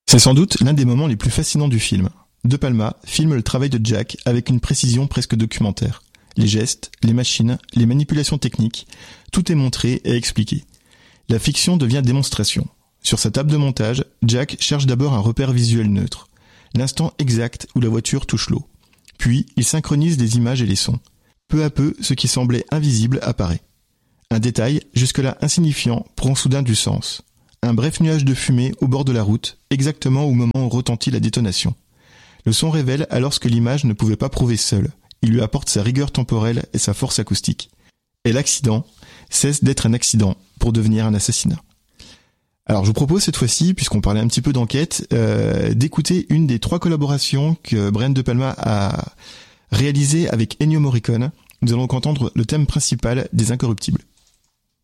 C'est sans doute l'un des moments les plus fascinants du film. De Palma filme le travail de Jack avec une précision presque documentaire. Les gestes, les machines, les manipulations techniques, tout est montré et expliqué. La fiction devient démonstration. Sur sa table de montage, Jack cherche d'abord un repère visuel neutre, l'instant exact où la voiture touche l'eau. Puis, il synchronise les images et les sons. Peu à peu, ce qui semblait invisible apparaît. Un détail, jusque-là insignifiant, prend soudain du sens. Un bref nuage de fumée au bord de la route, exactement au moment où retentit la détonation. Le son révèle alors ce que l'image ne pouvait pas prouver seule. Il lui apporte sa rigueur temporelle et sa force acoustique. Et l'accident cesse d'être un accident pour devenir un assassinat. Alors je vous propose cette fois-ci, puisqu'on parlait un petit peu d'enquête, d'écouter une des 3 collaborations que Brian De Palma a réalisées avec Ennio Morricone. Nous allons donc entendre le thème principal des Incorruptibles.